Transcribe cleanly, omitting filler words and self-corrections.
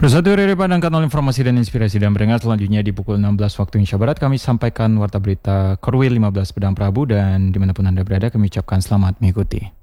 Bersatu dari Padang Kanal Informasi dan Inspirasi dan Berdengar selanjutnya di pukul 16 waktu Indonesia Barat kami sampaikan warta berita Korwil 15 Pedang Prabu dan dimanapun Anda berada kami ucapkan selamat mengikuti.